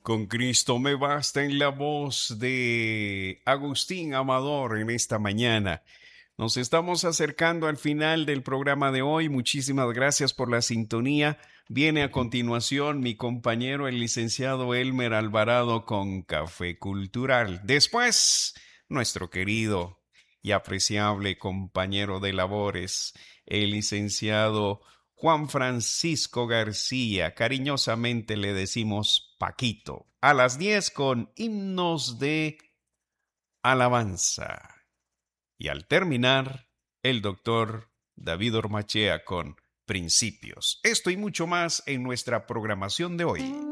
Con Cristo me basta en la voz de Agustín Amador en esta mañana. Nos estamos acercando al final del programa de hoy. Muchísimas gracias por la sintonía. Viene a continuación mi compañero, el licenciado Elmer Alvarado, con Café Cultural. Después, nuestro querido y apreciable compañero de labores, el licenciado Juan Francisco García. Cariñosamente le decimos Paquito. A las 10 con himnos de alabanza. Y al terminar, el doctor David Ormachea con Principios. Esto y mucho más en nuestra programación de hoy.